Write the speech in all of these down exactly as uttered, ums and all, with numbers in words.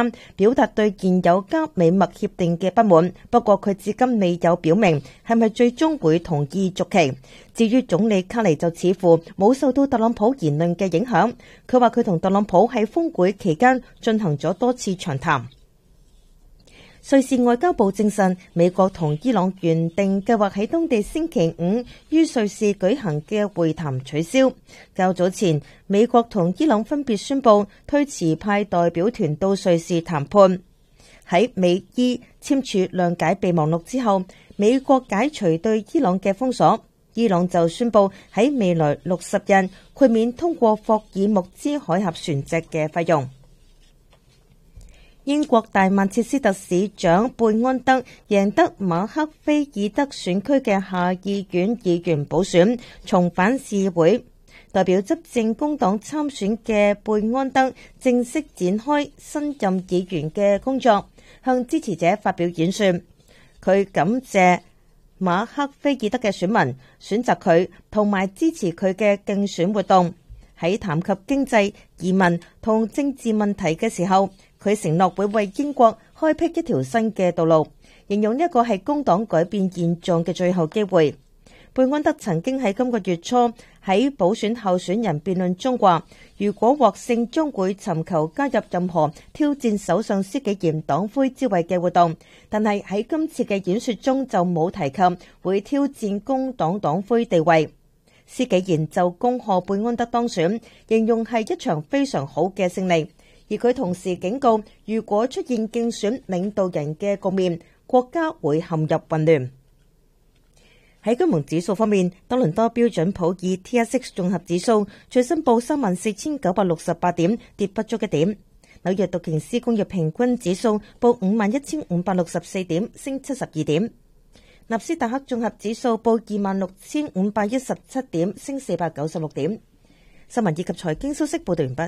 間表達對現有加美墨協定嘅不滿，不過佢至今未有表明係咪最終會同意續期。至於總理卡尼就似乎冇受到特朗普言論嘅影響，佢話佢同特朗普喺峰會期間進行咗多次長談。瑞士外交部證實，美國同伊朗原定計劃喺當地星期五於瑞士舉行嘅會談取消。較早前，美國同伊朗分別宣布推遲派代表團到瑞士談判。喺美伊簽署諒解備忘錄之後，美國解除對伊朗嘅封鎖，伊朗就宣布喺未來六十日豁免通過霍爾木茲海峽船隻嘅費用。英國大曼徹斯特市長貝安德贏得馬克菲爾德選區嘅下議院議員補選，重返市議會。代表執政工黨參選嘅貝安德正式展開新任議員嘅工作，向支持者發表演說。佢感謝馬克菲爾德嘅選民選擇佢同埋支持佢嘅競選活動。喺談及經濟、移民同政治問題嘅時候，佢承諾會為英國開闢一條新嘅道路，形容一個係工黨改變現狀嘅最後機會。貝安德曾經喺今個月初喺補選候選人辯論中話，如果獲勝將會尋求加入任何挑戰首相施紀賢黨魁之位嘅活動，但係喺今次嘅演說中就冇提及會挑戰工黨黨魁地位。施紀賢就恭賀貝安德當選，形容係一場非常好嘅勝利。而佢同時警告，如果出現競選領導人嘅局面，國家會陷入混亂。喺金融指數方面，多倫多標準普爾 T S X 綜合指數最新報三萬四千九百六十八點，跌不足一點。紐約道瓊斯工業平均指數報五萬一千五百六十四點，升七十二點。納斯達克綜合指數報二萬六千五百一十七點，升四百九十六點。新聞以及財經消息報道完畢。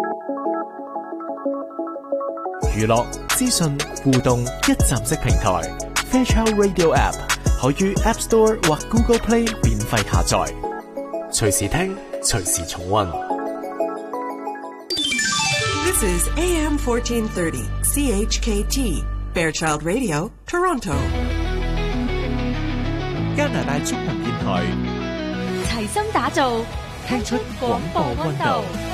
娛樂、資訊、互動一站式平台 Fairchild Radio App 可於 App Store 或 Google Play 免費下載，隨時聽，隨時重溫。 This is A M fourteen thirty C H K T Fairchild Radio Toronto。 加拿大中文電台齊心打造， 聽出廣播溫度。